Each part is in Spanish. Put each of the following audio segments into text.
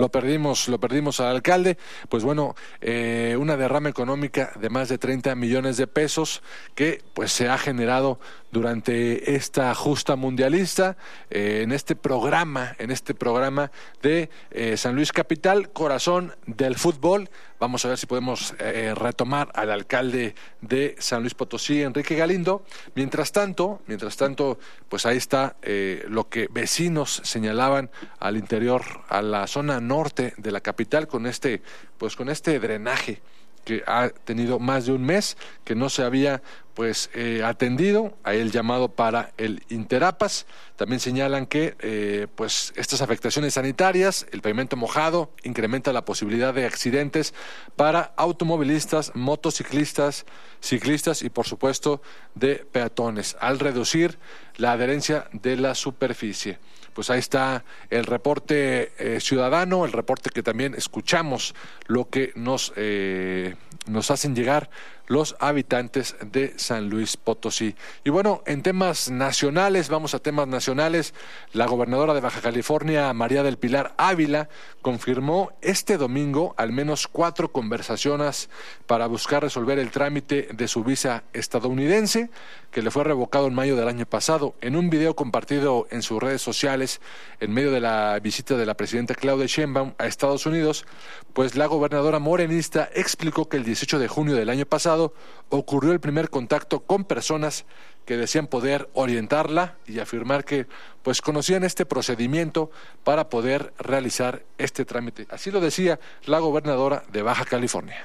Lo perdimos al alcalde. Pues bueno, una derrama económica de más de 30 millones de pesos que pues se ha generado durante esta justa mundialista, en este programa de San Luis Capital, corazón del fútbol. Vamos a ver si podemos retomar al alcalde de San Luis Potosí, Enrique Galindo. Mientras tanto, pues ahí está lo que vecinos señalaban al interior, a la zona norte de la capital, con este drenaje que ha tenido más de un mes, que no se había atendido a el llamado para el Interapas. También señalan que pues estas afectaciones sanitarias, el pavimento mojado, incrementa la posibilidad de accidentes para automovilistas, motociclistas, ciclistas y por supuesto de peatones, al reducir la adherencia de la superficie. Pues ahí está el reporte ciudadano, el reporte que también escuchamos, lo que nos hacen llegar los habitantes de San Luis Potosí. Y bueno, en temas nacionales, vamos a temas nacionales. La gobernadora de Baja California, María del Pilar Ávila, confirmó este domingo al menos 4 conversaciones para buscar resolver el trámite de su visa estadounidense, que le fue revocado en mayo del año pasado. En un video compartido en sus redes sociales, en medio de la visita de la presidenta Claudia Sheinbaum a Estados Unidos, pues la gobernadora morenista explicó que el 18 de junio del año pasado ocurrió el primer contacto con personas que decían poder orientarla y afirmar que pues conocían este procedimiento para poder realizar este trámite. Así lo decía la gobernadora de Baja California.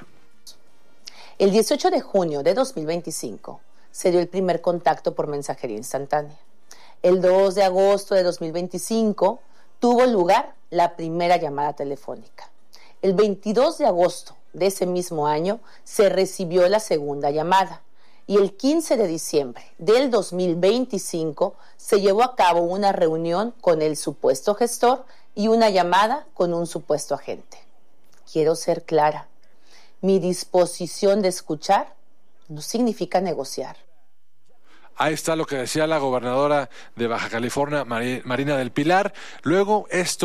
El 18 de junio de 2025 se dio el primer contacto por mensajería instantánea. El 2 de agosto de 2025 tuvo lugar la primera llamada telefónica. El 22 de agosto de ese mismo año se recibió la segunda llamada y el 15 de diciembre del 2025 se llevó a cabo una reunión con el supuesto gestor y una llamada con un supuesto agente. Quiero ser clara, mi disposición de escuchar no significa negociar. Ahí está lo que decía la gobernadora de Baja California, Marina del Pilar. Luego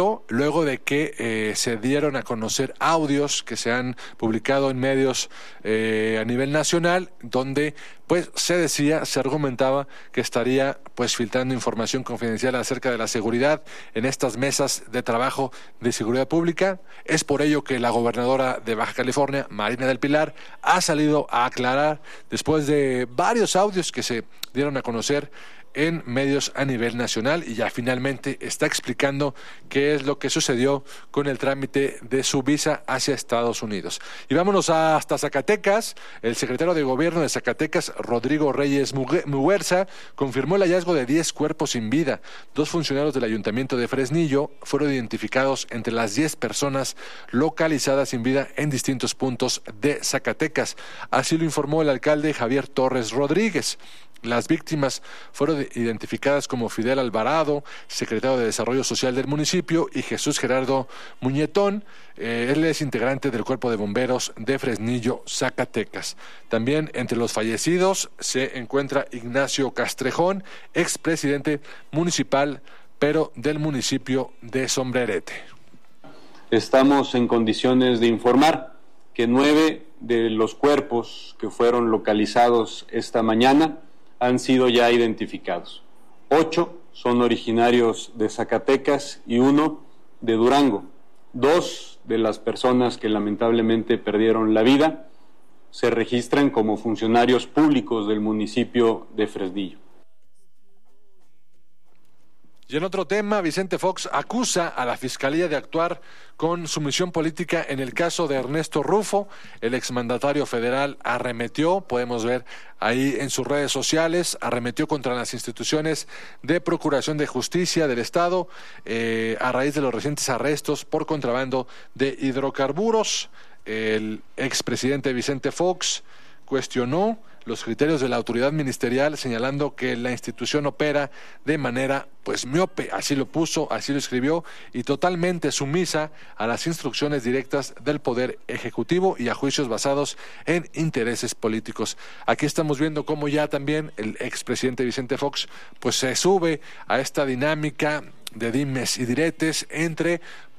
de que se dieron a conocer audios que se han publicado en medios a nivel nacional, donde pues se argumentaba que estaría pues filtrando información confidencial acerca de la seguridad en estas mesas de trabajo de seguridad pública. Es por ello que la gobernadora de Baja California, Marina del Pilar, ha salido a aclarar, después de varios audios que se dieron a conocer en medios a nivel nacional, y ya finalmente está explicando qué es lo que sucedió con el trámite de su visa hacia Estados Unidos. Y vámonos hasta Zacatecas. El secretario de Gobierno de Zacatecas, Rodrigo Reyes Muguerza, confirmó el hallazgo de 10 cuerpos sin vida. 2 funcionarios del Ayuntamiento de Fresnillo fueron identificados entre las 10 personas localizadas sin vida en distintos puntos de Zacatecas. Así lo informó el alcalde Javier Torres Rodríguez. Las víctimas fueron identificadas como Fidel Alvarado, secretario de Desarrollo Social del municipio, y Jesús Gerardo Muñetón. Él es integrante del Cuerpo de Bomberos de Fresnillo, Zacatecas. También entre los fallecidos se encuentra Ignacio Castrejón, expresidente municipal, pero del municipio de Sombrerete. Estamos en condiciones de informar que 9 de los cuerpos que fueron localizados esta mañana han sido ya identificados. 8 son originarios de Zacatecas y 1 de Durango. 2 de las personas que lamentablemente perdieron la vida se registran como funcionarios públicos del municipio de Fresnillo. Y en otro tema, Vicente Fox acusa a la Fiscalía de actuar con sumisión política en el caso de Ernesto Rufo. El exmandatario federal arremetió, podemos ver ahí en sus redes sociales, arremetió contra las instituciones de Procuración de Justicia del Estado a raíz de los recientes arrestos por contrabando de hidrocarburos. El expresidente Vicente Fox cuestionó los criterios de la autoridad ministerial, señalando que la institución opera de manera miope, así lo puso, así lo escribió, y totalmente sumisa a las instrucciones directas del Poder Ejecutivo y a juicios basados en intereses políticos. Aquí estamos viendo cómo ya también el expresidente Vicente Fox se sube a esta dinámica de dimes y diretes entre